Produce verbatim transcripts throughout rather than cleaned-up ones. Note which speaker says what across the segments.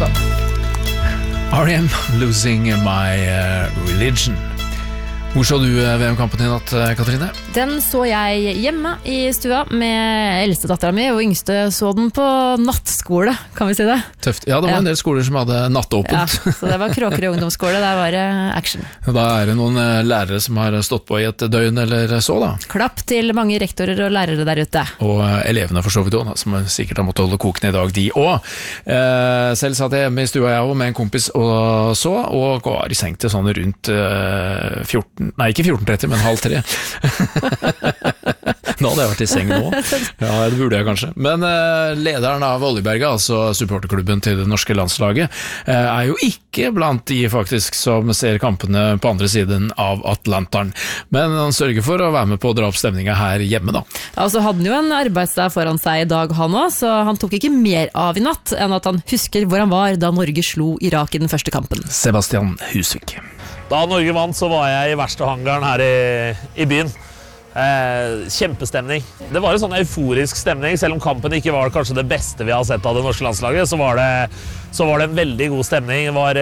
Speaker 1: da. R E M, Losing My uh, Religion. Hvor så du V M-kampen i natt, Katrine?
Speaker 2: Den så jeg hjemme i stua med eldste datteren min, og yngste så den på nattskole, kan vi si det?
Speaker 1: Tøft. Ja, det var ja. en del skoler som hadde nattåpent.
Speaker 2: Ja, så det var Kråkerøy ungdomsskole, der var det action.
Speaker 1: Da er det noen lærere som har stått på i et døgn eller så, da.
Speaker 2: Klapp til mange rektorer og lærere der ute.
Speaker 1: Og elevene for så vidt også, som sikkert har måttet holde koken i dag, de også. Eh, selv satt jeg hjemme i stua jeg også, med en kompis og så, og var i seng til sånn rundt eh, fjorten. Nei, ikke fjorten tretti, men halv tre. Nå hadde jeg vært i seng nå. Ja, det burde jeg kanskje. Men uh, lederen av Oljeberget, altså supporterklubben til det norske landslaget, uh, er jo ikke blant de faktisk som ser kampene på andre siden av Atlanteren. Men han sørger for å være med på å dra opp stemninga her hjemme, da.
Speaker 2: Ja, så hadde han jo en arbeidsdag foran seg i dag, han også, så han tok ikke mer av i natt enn at han husker hvor han var da Norge slo Irak i den første kampen.
Speaker 1: Sebastian Husvik.
Speaker 3: Da Norge vant, så var jeg i verkstedhangaren her i, i byen. Eh, kjempestemning. Det var en sånn euforisk stemning, selv om kampen ikke var kanskje det beste vi har sett av det norske landslaget, så var det, så var det en veldig god stemning. Det var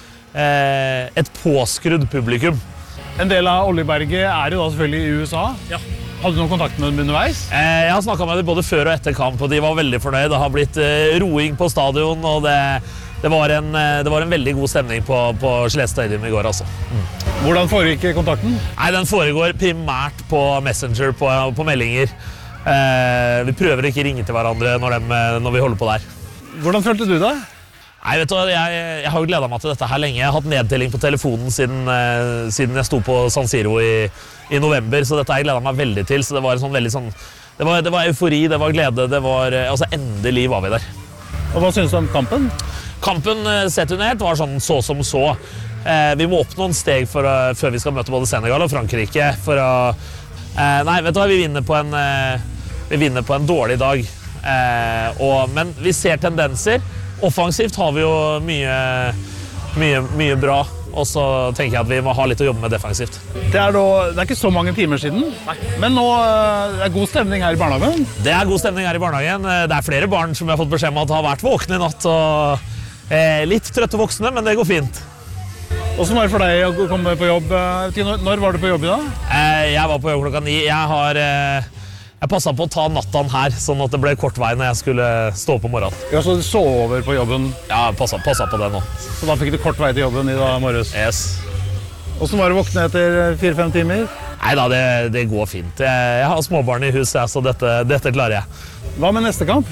Speaker 3: eh, et påskrudd publikum.
Speaker 4: En del av Oljeberget er jo da selvfølgelig i U S A.
Speaker 3: Ja.
Speaker 4: Hadde du noen kontakt med dem underveis?
Speaker 3: Eh, jeg har snakket med dem både før og etter kamp, og de var veldig fornøyd. Det har blitt eh, roing på stadion, og det Det var, en, det var en veldig god stemning på, på Gillette Stadium i går, altså. Mm.
Speaker 4: Hvordan foregikk kontakten?
Speaker 3: Nei, den foregår primært på Messenger, på, på meldinger. Eh, vi prøver ikke å ringe til hverandre når, de, når vi holder på der.
Speaker 4: Hvordan følte du det?
Speaker 3: Nei, vet du, jeg, jeg har jo gledet meg til dette her lenge. Jeg har hatt nedtelling på telefonen siden, eh, siden jeg sto på San Siro i, i november, så dette har jeg gledet meg veldig til. Så det var en sånn veldig sånn, det var, det var eufori, det var glede, det var, altså endelig var vi der.
Speaker 4: Og hva synes du om kampen?
Speaker 3: Kampen sett under helt var sånn så som så. Eh, vi må opp noen steg for, uh, før vi skal møte både Senegal og Frankrike. For å, uh, nei, vet du hva, vi vinner på en, uh, vi vinner på en dårlig dag. Eh, og, men vi ser tendenser. Offensivt har vi jo mye, mye, mye bra. Og så tenker jeg at vi må ha litt å jobbe med defensivt.
Speaker 4: Det er, da, det er ikke så mange timer siden, Nei. men nå er det god stemning her i barnehagen.
Speaker 3: Det er god stemning her i barnehagen. Det er flere barn som jeg har fått beskjed om at har vært våkne i natt. Og, eh, litt trøtte voksne, men det går fint.
Speaker 4: Hvordan var det for deg å komme på jobb? Når var du på jobb i dag?
Speaker 3: Eh, jeg var på jobb klokka ni. Jeg har... Eh, Jeg passet på å ta natten her, sånn at det ble kort vei når jeg skulle stå på morgenen.
Speaker 4: Ja, Så du sov over på jobben?
Speaker 3: Ja, jeg passet, passet på det nå.
Speaker 4: Så da fikk du kort vei til jobben i dag morges?
Speaker 3: Yes.
Speaker 4: Hvordan var det å våkne etter fire-fem timer?
Speaker 3: Neida, det, det går fint. Jeg, jeg har småbarn i huset, så dette, dette klarer jeg.
Speaker 4: Hva med neste kamp?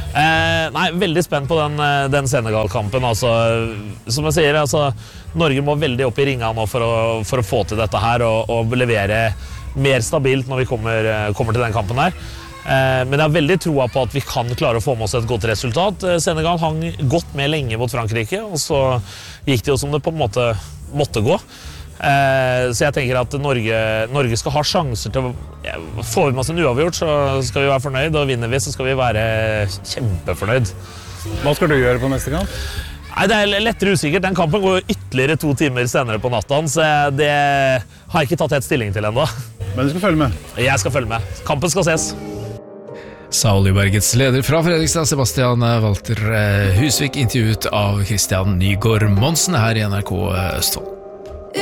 Speaker 3: Eh, nei, veldig spent på den, den Senegal-kampen. Altså, som jeg sier, altså, Norge må veldig opp i ringa nå for å, for å få til dette her og, og levere mer stabilt når vi kommer, kommer til den kampen her. Eh, men jeg har veldig troa på at vi kan klare å få med oss et godt resultat. Eh, Senegal hang godt med lenge mot Frankrike, og så gikk det jo som det på en måte måtte gå. Eh, så jeg tenker at Norge, Norge skal ha sjanser til å ja, får vi med oss en uavgjort, så skal vi være fornøyd, og vinner vi, så skal vi være kjempefornøyd.
Speaker 4: Hva skal du gjøre på neste kamp?
Speaker 3: Nei, det er lettere usikkert. Den kampen går jo ytterligere to timer senere på natten, så det har jeg ikke tatt helt stilling til enda.
Speaker 4: Men du skal følge med?
Speaker 3: Jeg skal følge med. Kampen skal ses.
Speaker 1: Sa Oljebergets leder fra Fredrikstad, Sebastian Walter Husvik, intervjuet av Christian Nygaard Monsen her i N R K Østfold.